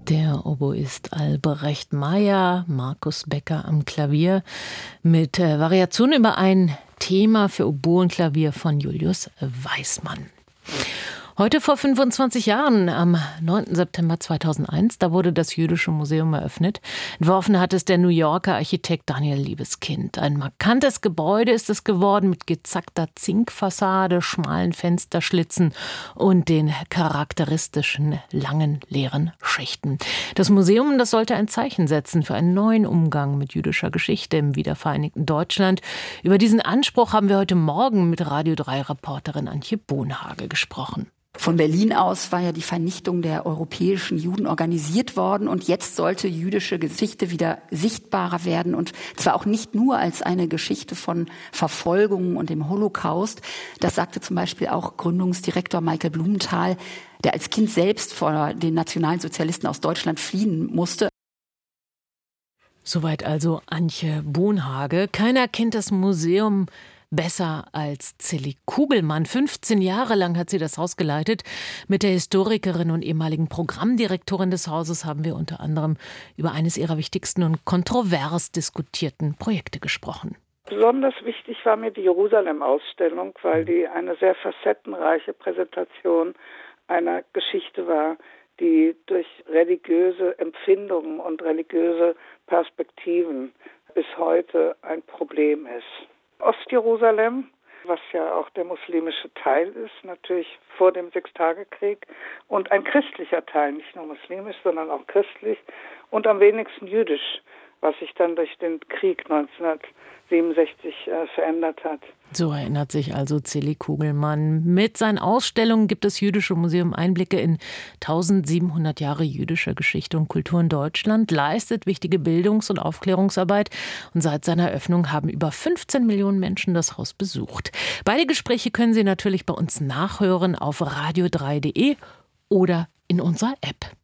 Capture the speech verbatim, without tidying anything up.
Der Oboist Albrecht Meyer, Markus Becker am Klavier mit äh, Variation über ein Thema für Oboe und Klavier von Julius Weismann. Heute vor fünfundzwanzig Jahren, am neunten September zweitausendeins, da wurde das Jüdische Museum eröffnet. Entworfen hat es der New Yorker Architekt Daniel Libeskind. Ein markantes Gebäude ist es geworden mit gezackter Zinkfassade, schmalen Fensterschlitzen und den charakteristischen langen leeren Schichten. Das Museum, das sollte ein Zeichen setzen für einen neuen Umgang mit jüdischer Geschichte im wiedervereinigten Deutschland. Über diesen Anspruch haben wir heute Morgen mit Radio drei Reporterin Antje Bohnhage gesprochen. Von Berlin aus war ja die Vernichtung der europäischen Juden organisiert worden und jetzt sollte jüdische Geschichte wieder sichtbarer werden und zwar auch nicht nur als eine Geschichte von Verfolgung und dem Holocaust. Das sagte zum Beispiel auch Gründungsdirektor Michael Blumenthal, der als Kind selbst vor den nationalen Sozialisten aus Deutschland fliehen musste. Soweit also Antje Bohnhage. Keiner kennt das Museum besser als Zilli Kugelmann. fünfzehn Jahre lang hat sie das Haus geleitet. Mit der Historikerin und ehemaligen Programmdirektorin des Hauses haben wir unter anderem über eines ihrer wichtigsten und kontrovers diskutierten Projekte gesprochen. Besonders wichtig war mir die Jerusalem-Ausstellung, weil die eine sehr facettenreiche Präsentation einer Geschichte war, die durch religiöse Empfindungen und religiöse Perspektiven bis heute ein Problem ist. Ostjerusalem, was ja auch der muslimische Teil ist, natürlich vor dem Sechstagekrieg und ein christlicher Teil, nicht nur muslimisch, sondern auch christlich und am wenigsten jüdisch, was sich dann durch den Krieg neunzehnhundertsiebenundsechzig äh, verändert hat. So erinnert sich also Zilli Kugelmann. Mit seinen Ausstellungen gibt das Jüdische Museum Einblicke in tausendsiebenhundert Jahre jüdischer Geschichte und Kultur in Deutschland, leistet wichtige Bildungs- und Aufklärungsarbeit und seit seiner Eröffnung haben über fünfzehn Millionen Menschen das Haus besucht. Beide Gespräche können Sie natürlich bei uns nachhören auf radio drei punkt de oder in unserer App.